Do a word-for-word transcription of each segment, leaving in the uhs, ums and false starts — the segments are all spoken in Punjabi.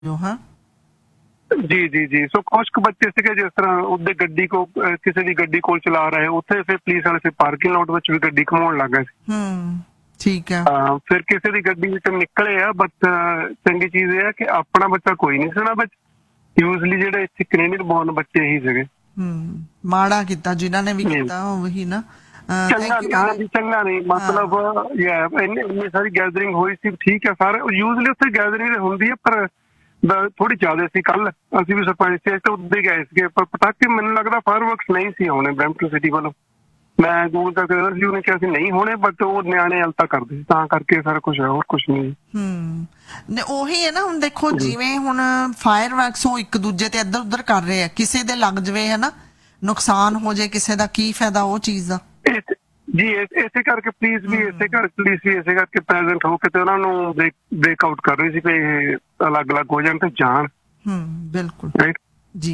ਜੋ ਹਾਂ जी जी जी सो कुछ कुछ बच्चे सीगे जिस तरह ਉਹਦੇ ਗੱਡੀ ਕੋ ਕਿਸੇ ਦੀ ਗੱਡੀ ਕੋਲ ਚਲਾ ਰਹੇ ਉੱਥੇ ਫਿਰ ਪੁਲਿਸ ਵਾਲੇ ਫਿਰ ਪਾਰਕਿੰਗ ਲੋਟ ਵਿੱਚ ਵੀ ਗੱਡੀ ਘਮਾਉਣ ਲੱਗ ਗਏ ਹੂੰ ਠੀਕ ਹੈ ਹਾਂ ਫਿਰ ਕਿਸੇ ਦੀ ਗੱਡੀ ਵਿੱਚ ਨਿਕਲੇ ਆ ਬਟ ਚੰਗੀ ਚੀਜ਼ ਇਹ ਹੈ ਕਿ ਆਪਣਾ ਬੱਚਾ ਕੋਈ ਨਹੀਂ ਸੀ ਨਾ ਬਚ ਯੂਜ਼ਲੀ ਜਿਹੜੇ ਇੱਥੇ ਕੈਨੇਡੀਅਨ ਬੌਰਨ ਬੱਚੇ ਹੀ ਸੀਗੇ ਹੂੰ ਮਾੜਾ ਕੀਤਾ ਜਿਨ੍ਹਾਂ ਨੇ ਵੀ ਕੀਤਾ ਉਹੀ ਨਾ ਚੰਗਾ ਨਹੀਂ ਹਾਂ ਜੀ ਚੰਗਾ ਨਹੀਂ ਮਤਲਬ ਇੰਨੀ ਇੰਨੀ ਸਾਰੀ ਗੈਦਰਿੰਗ ਹੋਈ ਸੀ ਠੀਕ ਹੈ ਸਾਰੇ ਯੂਜ਼ਲੀ ਉੱਥੇ ਗੈਦਰਿੰਗ ਹੁੰਦੀ ਹੈ ਪਰ ਥੋੜੀ ਜ਼ਿਆਦਾ ਸੀ ਕੱਲ ਅਸੀਂ ਵੀ ਸਰਪੰਚ ਸਟੇਜ ਤੇ ਉੱਦੇ ਗਏ ਸੀਗੇ ਪਰ ਪਟਾਕੇ ਮੈਨੂੰ ਲੱਗਦਾ ਫਾਇਰਵਰਕਸ ਨਹੀਂ ਸੀ ਹੋਣੇ ਬਰੈਂਪਟਨ ਸਿਟੀ ਵੱਲੋਂ ਮੈਂ ਗੂਗਲ ਤੱਕ ਰਿਵਿਊ ਨੇ ਕਿਹਾ ਸੀ ਨਹੀਂ ਹੋਣੇ ਬਟ ਉਹ ਨਿਆਣੇ ਹਲ ਤਾਂ ਕਰਦੇ ਸੀ ਤਾਂ ਕਰਕੇ ਸਾਰਾ ਕੁਝ ਹੋਰ ਕੁਝ ਨਹੀਂ ਹੂੰ ਉਹੀ ਹੈ ਨਾ ਹੁਣ ਦੇਖੋ ਜਿਵੇਂ ਹੁਣ ਫਾਇਰਵਰਕਸ ਉਹ ਇੱਕ ਦੂਜੇ ਤੇ ਇੱਧਰ ਉੱਧਰ ਕਰ ਰਹੇ ਆ ਕਿਸੇ ਦੇ ਲੱਗ ਜਵੇ ਹੈ ਨਾ ਨੁਕਸਾਨ ਹੋ ਜਾਏ ਕਿਸੇ ਦਾ ਕੀ ਫਾਇਦਾ ਉਹ ਚੀਜ਼ ਦਾ ਜੀ ਇਸੇ ਕਰਕੇ ਪੁਲਿਸ ਵੀ ਇਸੇ ਕਰਕੇ ਪੁਲਿਸ ਵੀ ਇਸੇ ਕਰਕੇ ਪ੍ਰੈਜ਼ੈਂਟ ਹੋ ਕੇ ਤੇ ਉਹਨਾਂ ਨੂੰ ਬ੍ਰੇਕ ਆਊਟ ਕਰ ਰਹੀ ਸੀ ਕਿ ਇਹ ਅਲੱਗ ਅਲੱਗ ਹੋ ਜਾਣ ਤੇ ਜਾਣ ਹੂੰ ਬਿਲਕੁਲ ਰਾਈਟ ਜੀ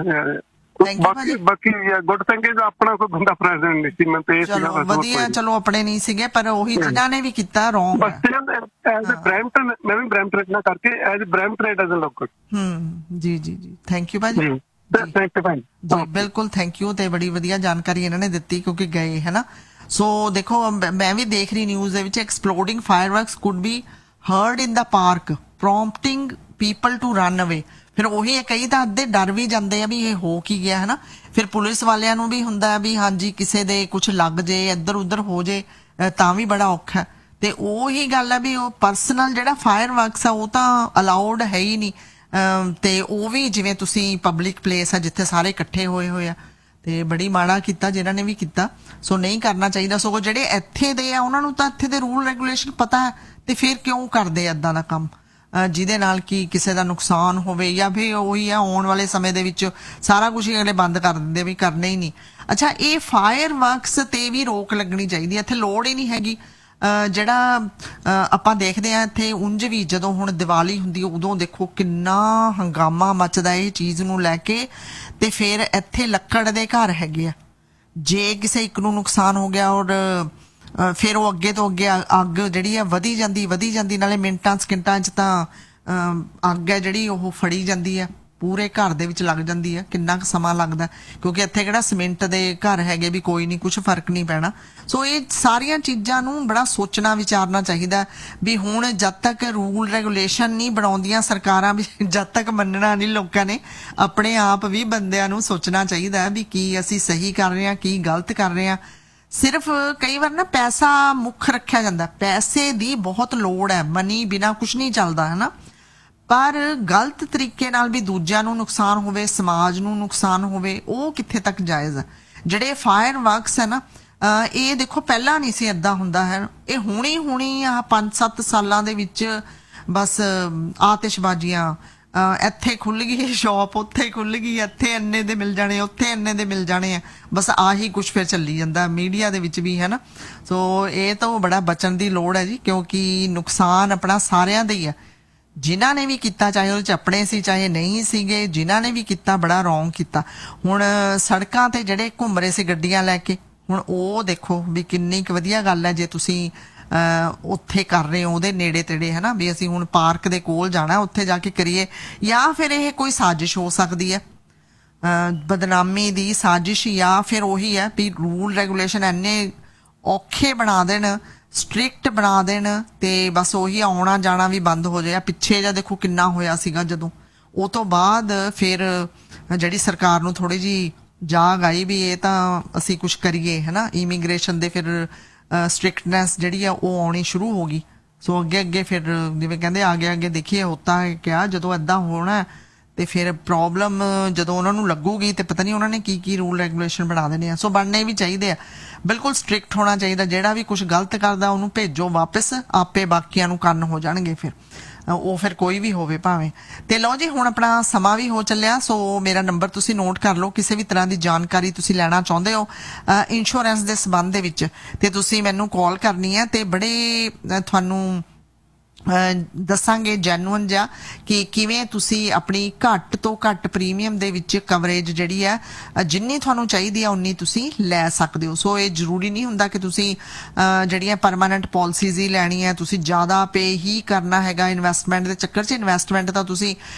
ਬਾਕੀ ਬਾਕੀ ਗੁੱਡ ਥਿੰਗ ਇਜ਼ ਆਪਣਾ ਕੋਈ ਬੰਦਾ ਪ੍ਰੈਜ਼ੈਂਟ ਨਹੀਂ ਸੀ ਮੈਂ ਤੇ ਚਲੋ ਵਧੀਆ ਚਲੋ ਆਪਣੇ ਨਹੀਂ ਸੀਗੇ ਪਰ ਉਹੀ ਜਿਨ੍ਹਾਂ ਨੇ ਵੀ ਕੀਤਾ ਰੋਂਗ ਐਜ਼ ਅ ਬ੍ਰੈਂਪਟਨ ਮੈਂ ਵੀ ਬ੍ਰੈਂਪਟਨ ਨਾ ਕਰਕੇ ਐਜ਼ ਬ੍ਰੈਂਪਟਨ ਡਜ਼ਨਟ ਲੁੱਕ ਹੂੰ ਜੀ ਜੀ ਜੀ ਥੈਂਕ ਯੂ ਭਾਜੀ ਜੀ ਬਿਲਕੁਲ ਥੈਂਕ ਯੂ ਤੇ ਬੜੀ ਵਧੀਆ ਜਾਣਕਾਰੀ ਇਹਨਾਂ ਨੇ ਦਿੱਤੀ ਕਿਉਂਕਿ ਗਏ ਹੈ ਨਾ ਸੋ ਦੇਖੋ ਮੈਂ ਵੀ ਦੇਖ ਰਹੀ ਨਿਊਜ਼ ਦੇ ਵਿੱਚ ਐਕਸਪਲੋਡਿੰਗ ਫਾਇਰਵਰਕਸ could B heard in the park ਪ੍ਰੋਂਪਟਿੰਗ people to run ਅਵੇ ਫਿਰ ਉਹੀ ਕਈ ਤਾਂ ਅੱਧੇ ਡਰ ਵੀ ਜਾਂਦੇ ਆ ਵੀ ਇਹ ਹੋ ਕੀ ਗਿਆ ਹੈ ਨਾ ਫਿਰ ਪੁਲਿਸ ਵਾਲਿਆਂ ਨੂੰ ਵੀ ਹੁੰਦਾ ਵੀ ਹਾਂਜੀ ਕਿਸੇ ਦੇ ਕੁਝ ਲੱਗ ਜੇ ਇੱਧਰ ਉੱਧਰ ਹੋ ਜੇ ਤਾਂ ਵੀ ਬੜਾ ਔਖਾ ਤੇ ਉਹੀ ਗੱਲ ਹੈ ਵੀ ਉਹ ਪਰਸਨਲ ਜਿਹੜਾ ਫਾਇਰਵਰਕਸ ਆ ਉਹ ਤਾਂ ਅਲਾਉਡ ਹੈ ਹੀ ਨਹੀਂ ਤੇ ਉਹ ਵੀ ਜਿਵੇਂ ਤੁਸੀਂ ਪਬਲਿਕ ਪਲੇਸ ਆ ਜਿੱਥੇ ਸਾਰੇ ਇਕੱਠੇ ਹੋਏ ਹੋਏ ਆ ਤੇ ਬੜੀ ਮਾੜਾ ਕੀਤਾ ਜਿਹਨਾਂ ਨੇ ਵੀ ਕੀਤਾ ਸੋ ਨਹੀਂ ਕਰਨਾ ਚਾਹੀਦਾ ਸਗੋਂ ਜਿਹੜੇ ਇੱਥੇ ਦੇ ਆ ਉਹਨਾਂ ਨੂੰ ਤਾਂ ਇੱਥੇ ਦੇ ਰੂਲ ਰੈਗੂਲੇਸ਼ਨ ਪਤਾ ਹੈ ਤੇ ਫਿਰ ਕਿਉਂ ਕਰਦੇ ਏਦਾਂ ਦਾ ਕੰਮ ਜਿਹਦੇ ਨਾਲ ਕਿ ਕਿਸੇ ਦਾ ਨੁਕਸਾਨ ਹੋਵੇ ਜਾਂ ਫਿਰ ਉਹੀ ਆ ਆਉਣ ਵਾਲੇ ਸਮੇਂ ਦੇ ਵਿੱਚ ਸਾਰਾ ਕੁਝ ਅਗਲੇ ਬੰਦ ਕਰ ਦਿੰਦੇ ਵੀ ਕਰਨੇ ਹੀ ਨਹੀਂ ਅੱਛਾ ਇਹ ਫਾਇਰ ਵਰਕਸ ਤੇ ਵੀ ਰੋਕ ਲੱਗਣੀ ਚਾਹੀਦੀ ਇੱਥੇ ਲੋੜ ਹੀ ਨਹੀਂ ਹੈਗੀ ਜਿਹੜਾ ਆਪਾਂ ਦੇਖਦੇ ਹਾਂ ਇੱਥੇ ਉਂਝ ਵੀ ਜਦੋਂ ਹੁਣ ਦੀਵਾਲੀ ਹੁੰਦੀ ਉਦੋਂ ਦੇਖੋ ਕਿੰਨਾ ਹੰਗਾਮਾ ਮੱਚਦਾ ਇਹ ਚੀਜ਼ ਨੂੰ ਲੈ ਕੇ ਤੇ ਫਿਰ ਇੱਥੇ ਲੱਕੜ ਦੇ ਘਰ ਹੈਗੇ ਆ ਜੇ ਕਿਸੇ ਇੱਕ ਨੂੰ ਨੁਕਸਾਨ ਹੋ ਗਿਆ ਔਰ ਫਿਰ ਉਹ ਅੱਗੇ ਤੋਂ ਅੱਗੇ ਅੱਗ ਜਿਹੜੀ ਆ ਵਧੀ ਜਾਂਦੀ ਵਧੀ ਜਾਂਦੀ ਨਾਲੇ ਮਿੰਟਾਂ ਸਕਿੰਟਾਂ 'ਚ ਤਾਂ ਅੱਗ ਹੈ ਜਿਹੜੀ ਉਹ ਫੜੀ ਜਾਂਦੀ ਹੈ ਪੂਰੇ ਘਰ ਦੇ ਵਿੱਚ ਲੱਗ ਜਾਂਦੀ ਹੈ ਕਿੰਨਾ ਕੁ ਸਮਾਂ ਲੱਗਦਾ ਕਿਉਂਕਿ ਇੱਥੇ ਕਿਹੜਾ ਸੀਮੈਂਟ ਦੇ ਘਰ ਹੈਗੇ ਵੀ ਕੋਈ ਨਹੀਂ ਕੁਝ ਫਰਕ ਨਹੀਂ ਪੈਣਾ ਸੋ ਇਹ ਸਾਰੀਆਂ ਚੀਜ਼ਾਂ ਨੂੰ ਬੜਾ ਸੋਚਣਾ ਵਿਚਾਰਨਾ ਚਾਹੀਦਾ ਵੀ ਹੁਣ ਜਦ ਤੱਕ ਰੂਲ ਰੈਗੂਲੇਸ਼ਨ ਨਹੀਂ ਬਣਾਉਂਦੀਆਂ ਸਰਕਾਰਾਂ ਵੀ ਜਦ ਤੱਕ ਮੰਨਣਾ ਨਹੀਂ ਲੋਕਾਂ ਨੇ ਆਪਣੇ ਆਪ ਵੀ ਬੰਦਿਆਂ ਨੂੰ ਸੋਚਣਾ ਚਾਹੀਦਾ ਵੀ ਕੀ ਅਸੀਂ ਸਹੀ ਕਰ ਰਹੇ ਹਾਂ ਕੀ ਗਲਤ ਕਰ ਰਹੇ ਹਾਂ ਸਿਰਫ ਕਈ ਵਾਰ ਨਾ ਪੈਸਾ ਮੁੱਖ ਰੱਖਿਆ ਜਾਂਦਾ ਪੈਸੇ ਦੀ ਬਹੁਤ ਲੋੜ ਹੈ ਮਨੀ ਬਿਨਾ ਕੁਝ ਨਹੀਂ ਚੱਲਦਾ ਹੈ ਨਾ ਪਰ ਗਲਤ ਤਰੀਕੇ ਨਾਲ ਵੀ ਦੂਜਿਆਂ ਨੂੰ ਨੁਕਸਾਨ ਹੋਵੇ ਸਮਾਜ ਨੂੰ ਨੁਕਸਾਨ ਹੋਵੇ ਉਹ ਕਿੱਥੇ ਤੱਕ ਜਾਇਜ਼ ਹੈ ਜਿਹੜੇ ਫਾਇਰ ਵਰਕਸ ਹੈ ਨਾ ਇਹ ਦੇਖੋ ਪਹਿਲਾਂ ਨਹੀਂ ਸੀ ਏਦਾਂ ਹੁੰਦਾ ਹੈ ਇਹ ਹੁਣੀ ਹੁਣੀ ਆ ਪੰਜ ਸੱਤ ਸਾਲਾਂ ਦੇ ਵਿੱਚ ਬਸ ਆਤਿਸ਼ਬਾਜ਼ੀਆਂ ਇੱਥੇ ਖੁੱਲ ਗਈ ਸ਼ੌਪ ਉੱਥੇ ਖੁੱਲ ਗਈ ਇੱਥੇ ਇੰਨੇ ਦੇ ਮਿਲ ਜਾਣੇ ਉੱਥੇ ਇੰਨੇ ਦੇ ਮਿਲ ਜਾਣੇ ਆ ਬਸ ਆਹੀ ਕੁਛ ਫਿਰ ਚੱਲੀ ਜਾਂਦਾ ਮੀਡੀਆ ਦੇ ਵਿੱਚ ਵੀ ਹੈ ਨਾ ਸੋ ਇਹ ਤਾਂ ਬੜਾ ਬਚਣ ਦੀ ਲੋੜ ਹੈ ਜੀ ਕਿਉਂਕਿ ਨੁਕਸਾਨ ਆਪਣਾ ਸਾਰਿਆਂ ਦਾ ਹੀ ਹੈ ਜਿਨ੍ਹਾਂ ਨੇ ਵੀ ਕੀਤਾ ਚਾਹੇ ਉਹਦੇ ਚ ਆਪਣੇ ਸੀ ਚਾਹੇ ਨਹੀਂ ਸੀਗੇ ਜਿਨ੍ਹਾਂ ਨੇ ਵੀ ਕੀਤਾ ਬੜਾ ਰੌਂਗ ਕੀਤਾ ਹੁਣ ਸੜਕਾਂ ਤੇ ਜਿਹੜੇ ਘੁੰਮ ਰਹੇ ਸੀ ਗੱਡੀਆਂ ਲੈ ਕੇ ਹੁਣ ਉਹ ਦੇਖੋ ਵੀ ਕਿੰਨੀ ਕੁ ਵਧੀਆ ਗੱਲ ਹੈ ਜੇ ਤੁਸੀਂ ਉੱਥੇ ਕਰ ਰਹੇ ਹੋ ਉਹਦੇ ਨੇੜੇ ਤੇੜੇ ਹੈ ਨਾ ਵੀ ਅਸੀਂ ਹੁਣ ਪਾਰਕ ਦੇ ਕੋਲ ਜਾਣਾ ਉੱਥੇ ਜਾ ਕੇ ਕਰੀਏ ਜਾਂ ਫਿਰ ਇਹ ਕੋਈ ਸਾਜ਼ਿਸ਼ ਹੋ ਸਕਦੀ ਹੈ ਬਦਨਾਮੀ ਦੀ ਸਾਜ਼ਿਸ਼ ਜਾਂ ਫਿਰ ਉਹੀ ਹੈ ਵੀ ਰੂਲ ਰੈਗੂਲੇਸ਼ਨ ਇੰਨੇ ਔਖੇ ਬਣਾ ਦੇਣ ਸਟ੍ਰਿਕਟ ਬਣਾ ਦੇਣ ਤੇ ਬਸ ਉਹੀ ਆਉਣਾ ਜਾਣਾ ਵੀ ਬੰਦ ਹੋ ਜਾਏ ਪਿੱਛੇ ਜਾਂ ਦੇਖੋ ਕਿੰਨਾ ਹੋਇਆ ਸੀਗਾ ਜਦੋਂ ਉਹ ਤੋਂ ਬਾਅਦ ਫਿਰ ਜਿਹੜੀ ਸਰਕਾਰ ਨੂੰ ਥੋੜੀ ਜਿਹੀ ਜਾਗ ਆਈ ਵੀ ਇਹ ਤਾਂ ਅਸੀਂ ਕੁਛ ਕਰੀਏ ਹੈ ਨਾ ਇਮੀਗ੍ਰੇਸ਼ਨ ਦੇ ਫਿਰ ਸਟ੍ਰਿਕਟਨੈਸ ਜਿਹੜੀ ਆ ਉਹ ਆਉਣੀ ਸ਼ੁਰੂ ਹੋ ਗਈ ਸੋ ਅੱਗੇ ਅੱਗੇ ਫਿਰ ਜਿਵੇਂ ਕਹਿੰਦੇ ਆਗੇ ਅੱਗੇ ਦੇਖੀਏ ਹੋਤਾ ਹੈ ਕਿਆ ਜਦੋਂ ਏਦਾਂ ਹੋਣਾ ਤੇ ਫਿਰ ਪ੍ਰੋਬਲਮ ਜਦੋਂ ਉਹਨਾਂ ਨੂੰ ਲੱਗੂਗੀ ਤੇ ਪਤਾ ਨਹੀਂ ਉਹਨਾਂ ਨੇ ਕੀ ਕੀ ਰੂਲ ਰੈਗੂਲੇਸ਼ਨ ਬਣਾ ਦੇਣੇ ਆ ਸੋ ਬਣਨੇ ਵੀ ਚਾਹੀਦੇ ਆ ਬਿਲਕੁਲ ਸਟ੍ਰਿਕਟ ਹੋਣਾ ਚਾਹੀਦਾ ਜਿਹੜਾ ਵੀ ਕੁਝ ਗਲਤ ਕਰਦਾ ਉਹਨੂੰ ਭੇਜੋ ਵਾਪਸ ਆਪੇ ਬਾਕੀਆਂ ਨੂੰ ਕੰਨ ਹੋ ਜਾਣਗੇ ਫਿਰ ਉਹ ਫਿਰ ਕੋਈ ਵੀ ਹੋਵੇ ਭਾਵੇਂ ਤੇ ਲਓ ਜੀ ਹੁਣ ਆਪਣਾ ਸਮਾਂ ਵੀ ਹੋ ਚੱਲਿਆ ਸੋ ਮੇਰਾ ਨੰਬਰ ਤੁਸੀਂ ਨੋਟ ਕਰ ਲਓ ਕਿਸੇ ਵੀ ਤਰ੍ਹਾਂ ਦੀ ਜਾਣਕਾਰੀ ਤੁਸੀਂ ਲੈਣਾ ਚਾਹੁੰਦੇ ਹੋ ਇੰਸ਼ੋਰੈਂਸ ਦੇ ਸੰਬੰਧ ਦੇ ਵਿੱਚ ਤੇ ਤੁਸੀਂ ਮੈਨੂੰ ਕਾਲ ਕਰਨੀ ਹੈ ਤੇ ਬੜੇ ਤੁਹਾਨੂੰ ਦੱਸਾਂਗੇ ਜੈਨੂਅਨ ਜਿਹਾ ਕਿ ਕਿਵੇਂ ਤੁਸੀਂ ਆਪਣੀ ਘੱਟ ਤੋਂ ਘੱਟ ਪ੍ਰੀਮੀਅਮ ਦੇ ਵਿੱਚ ਕਵਰੇਜ ਜਿਹੜੀ ਹੈ ਜਿੰਨੀ ਤੁਹਾਨੂੰ ਚਾਹੀਦੀ ਹੈ ਉਨੀ ਤੁਸੀਂ ਲੈ ਸਕਦੇ ਹੋ। ਸੋ ਇਹ ਜ਼ਰੂਰੀ ਨਹੀਂ ਹੁੰਦਾ ਕਿ ਤੁਸੀਂ ਜਿਹੜੀਆਂ ਪਰਮਾਨੈਂਟ ਪਾਲਿਸੀਜ਼ ਹੀ ਲੈਣੀ ਹੈ, ਤੁਸੀਂ ਜ਼ਿਆਦਾ ਪੇ ਹੀ ਕਰਨਾ ਹੈਗਾ ਇਨਵੈਸਟਮੈਂਟ ਦੇ ਚੱਕਰ 'ਚ। ਇਨਵੈਸਟਮੈਂਟ ਤਾਂ ਤੁਸੀਂ